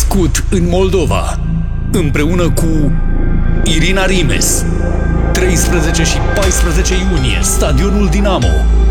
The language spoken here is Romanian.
născut în Moldova, împreună cu Irina Rimes. 13 și 14 iunie, Stadionul Dinamo.